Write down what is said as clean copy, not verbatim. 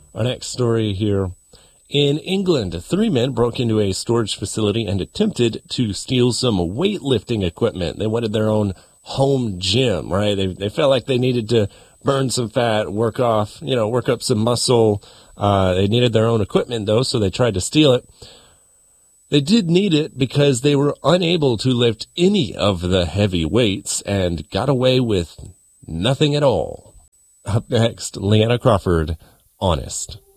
Our next story here. In England, 3 men broke into a storage facility and attempted to steal some weightlifting equipment. They wanted their own home gym, right? They felt like they needed to burn some fat, work up some muscle. They needed their own equipment, though, so they tried to steal it. They did need it because they were unable to lift any of the heavy weights and got away with nothing at all. Up next, Leanna Crawford, Honest.